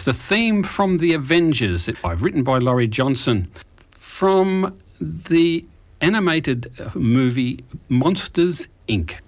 the theme from The Avengers, written by Laurie Johnson, from the animated movie Monsters, Inc.